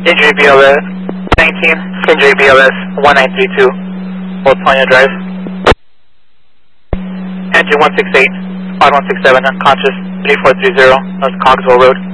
Injury BLS 19, injury BLS 1932, Old Ponyo Drive. Engine 168, 5167, unconscious, 3430, North Cogswell Road.